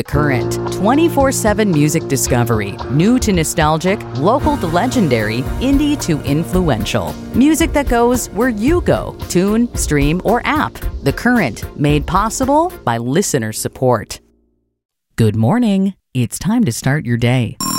The Current, 24/7 music discovery, new to nostalgic, local to legendary, indie to influential. Music that goes where you go, tune, stream, or app. The Current, made possible by listener support. Good morning. It's time to start your day.